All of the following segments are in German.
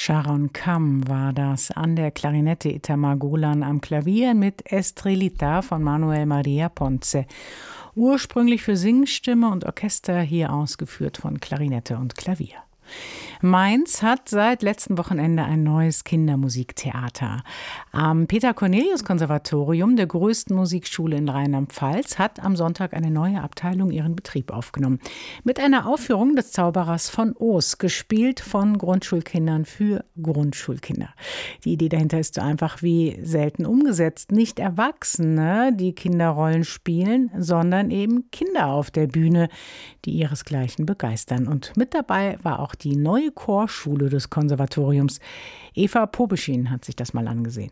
Sharon Kam war das, an der Klarinette Itamar Golan, am Klavier mit Estrelita von Manuel Maria Ponce. Ursprünglich für Singstimme und Orchester, hier ausgeführt von Klarinette und Klavier. Mainz hat seit letztem Wochenende ein neues Kindermusiktheater. Am Peter-Cornelius-Konservatorium, der größten Musikschule in Rheinland-Pfalz, hat am Sonntag eine neue Abteilung ihren Betrieb aufgenommen. Mit einer Aufführung des Zauberers von Oz, gespielt von Grundschulkindern für Grundschulkinder. Die Idee dahinter ist so einfach wie selten umgesetzt. Nicht Erwachsene, die Kinderrollen spielen, sondern eben Kinder auf der Bühne, die ihresgleichen begeistern. Und mit dabei war auch die neue Chorschule des Konservatoriums. Eva Pobeschin hat sich das mal angesehen.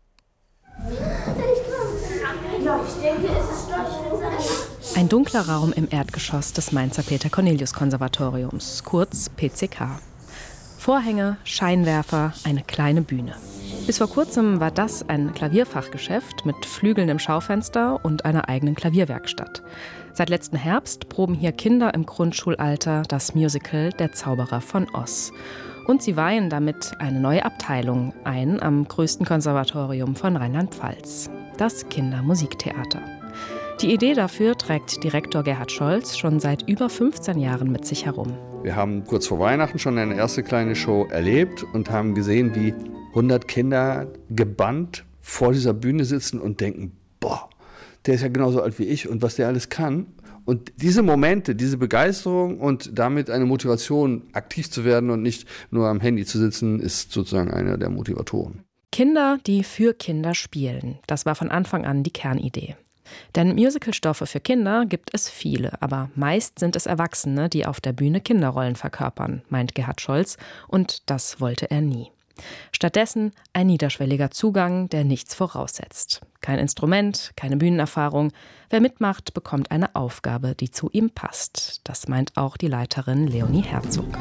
Ein dunkler Raum im Erdgeschoss des Mainzer Peter-Cornelius-Konservatoriums, kurz PCK. Vorhänge, Scheinwerfer, eine kleine Bühne. Bis vor kurzem war das ein Klavierfachgeschäft mit Flügeln im Schaufenster und einer eigenen Klavierwerkstatt. Seit letzten Herbst proben hier Kinder im Grundschulalter das Musical Der Zauberer von Oz. Und sie weihen damit eine neue Abteilung ein am größten Konservatorium von Rheinland-Pfalz, das Kindermusiktheater. Die Idee dafür trägt Direktor Gerhard Scholz schon seit über 15 Jahren mit sich herum. Wir haben kurz vor Weihnachten schon eine erste kleine Show erlebt und haben gesehen, wie 100 Kinder gebannt vor dieser Bühne sitzen und denken, boah, der ist ja genauso alt wie ich und was der alles kann. Und diese Momente, diese Begeisterung und damit eine Motivation, aktiv zu werden und nicht nur am Handy zu sitzen, ist sozusagen einer der Motivatoren. Kinder, die für Kinder spielen, das war von Anfang an die Kernidee. Denn Musicalstoffe für Kinder gibt es viele, aber meist sind es Erwachsene, die auf der Bühne Kinderrollen verkörpern, meint Gerhard Scholz, und das wollte er nie. Stattdessen ein niederschwelliger Zugang, der nichts voraussetzt. Kein Instrument, keine Bühnenerfahrung. Wer mitmacht, bekommt eine Aufgabe, die zu ihm passt. Das meint auch die Leiterin Leonie Herzog.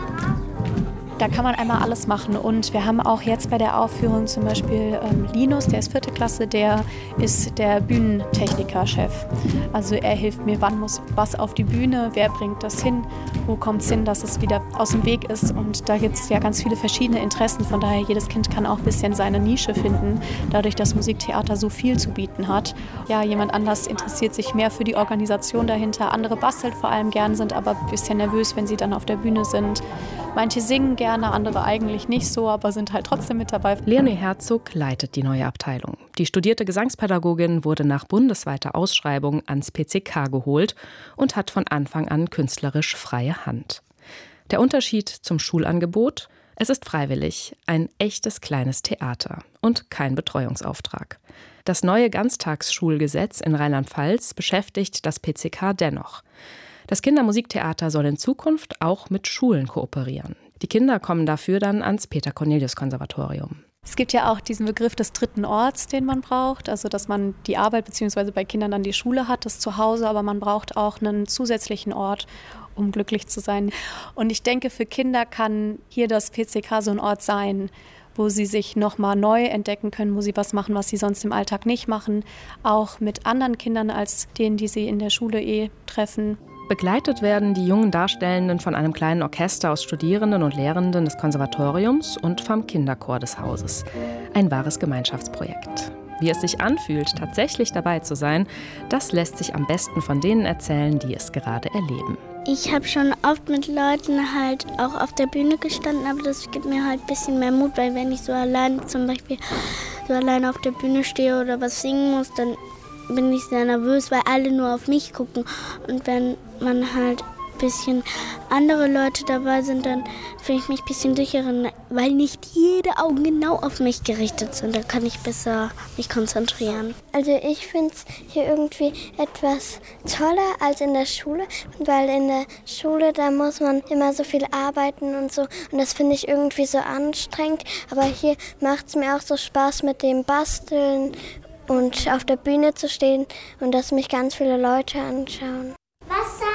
Da kann man einmal alles machen und wir haben auch jetzt bei der Aufführung zum Beispiel Linus, der ist 4. Klasse, der ist der Bühnentechniker-Chef. Also er hilft mir, wann muss was auf die Bühne, wer bringt das hin, wo kommt es hin, dass es wieder aus dem Weg ist und da gibt es ja ganz viele verschiedene Interessen, von daher jedes Kind kann auch ein bisschen seine Nische finden, dadurch, dass Musiktheater so viel zu bieten hat. Ja, jemand anders interessiert sich mehr für die Organisation dahinter, andere bastelt vor allem gern, sind aber ein bisschen nervös, wenn sie dann auf der Bühne sind. Manche singen gerne, andere eigentlich nicht so, aber sind halt trotzdem mit dabei. Leonie Herzog leitet die neue Abteilung. Die studierte Gesangspädagogin wurde nach bundesweiter Ausschreibung ans PCK geholt und hat von Anfang an künstlerisch freie Hand. Der Unterschied zum Schulangebot? Es ist freiwillig, ein echtes kleines Theater und kein Betreuungsauftrag. Das neue Ganztagsschulgesetz in Rheinland-Pfalz beschäftigt das PCK dennoch. Das Kindermusiktheater soll in Zukunft auch mit Schulen kooperieren. Die Kinder kommen dafür dann ans Peter-Cornelius-Konservatorium. Es gibt ja auch diesen Begriff des dritten Orts, den man braucht, also dass man die Arbeit bzw. bei Kindern dann die Schule hat, das Zuhause, aber man braucht auch einen zusätzlichen Ort, um glücklich zu sein. Und ich denke, für Kinder kann hier das PCK so ein Ort sein, wo sie sich nochmal neu entdecken können, wo sie was machen, was sie sonst im Alltag nicht machen, auch mit anderen Kindern als denen, die sie in der Schule treffen. Begleitet werden die jungen Darstellenden von einem kleinen Orchester aus Studierenden und Lehrenden des Konservatoriums und vom Kinderchor des Hauses. Ein wahres Gemeinschaftsprojekt. Wie es sich anfühlt, tatsächlich dabei zu sein, das lässt sich am besten von denen erzählen, die es gerade erleben. Ich habe schon oft mit Leuten halt auch auf der Bühne gestanden, aber das gibt mir halt ein bisschen mehr Mut, weil wenn ich so allein zum Beispiel so allein auf der Bühne stehe oder was singen muss, dann bin ich sehr nervös, weil alle nur auf mich gucken. Und wenn man halt ein bisschen andere Leute dabei sind, dann fühle ich mich ein bisschen sicherer, weil nicht jede Augen genau auf mich gerichtet sind. Da kann ich besser mich konzentrieren. Also ich finde es hier irgendwie etwas toller als in der Schule, weil in der Schule, da muss man immer so viel arbeiten und so. Und das finde ich irgendwie so anstrengend. Aber hier macht es mir auch so Spaß mit dem Basteln und auf der Bühne zu stehen und dass mich ganz viele Leute anschauen. Wasser,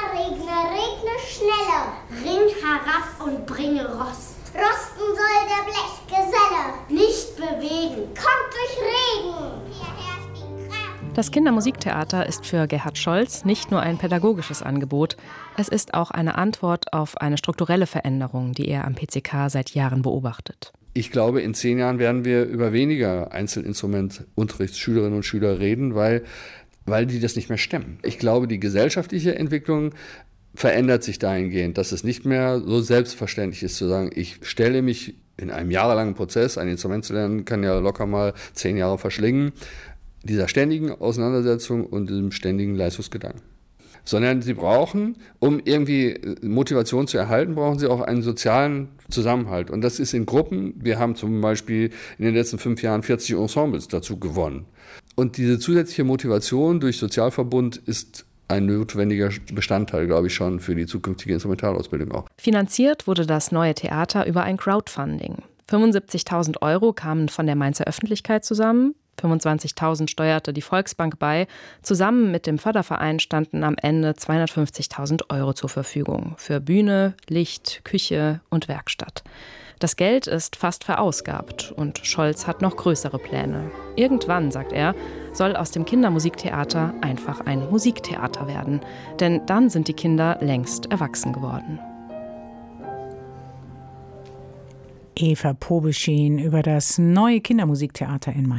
regne schneller, ring herab und bringe Rost. Rosten soll der Blechgeselle, nicht bewegen, kommt durch Regen. Hier herrscht die Kraft. Das Kindermusiktheater ist für Gerhard Scholz nicht nur ein pädagogisches Angebot, es ist auch eine Antwort auf eine strukturelle Veränderung, die er am PCK seit Jahren beobachtet. Ich glaube, in 10 Jahren werden wir über weniger Einzelinstrumentunterrichtsschülerinnen und Schüler reden, weil die das nicht mehr stemmen. Ich glaube, die gesellschaftliche Entwicklung verändert sich dahingehend, dass es nicht mehr so selbstverständlich ist zu sagen, ich stelle mich in einem jahrelangen Prozess, ein Instrument zu lernen, kann ja locker mal 10 Jahre verschlingen, dieser ständigen Auseinandersetzung und diesem ständigen Leistungsgedanken. Sondern sie brauchen, um irgendwie Motivation zu erhalten, brauchen sie auch einen sozialen Zusammenhalt. Und das ist in Gruppen. Wir haben zum Beispiel in den letzten 5 Jahren 40 Ensembles dazu gewonnen. Und diese zusätzliche Motivation durch Sozialverbund ist ein notwendiger Bestandteil, glaube ich, schon für die zukünftige Instrumentalausbildung auch. Finanziert wurde das neue Theater über ein Crowdfunding. 75.000 € kamen von der Mainzer Öffentlichkeit zusammen, 25.000 steuerte die Volksbank bei. Zusammen mit dem Förderverein standen am Ende 250.000 € zur Verfügung für Bühne, Licht, Küche und Werkstatt. Das Geld ist fast verausgabt und Scholz hat noch größere Pläne. Irgendwann, sagt er, soll aus dem Kindermusiktheater einfach ein Musiktheater werden. Denn dann sind die Kinder längst erwachsen geworden. Eva Pobeschin über das neue Kindermusiktheater in Mainz.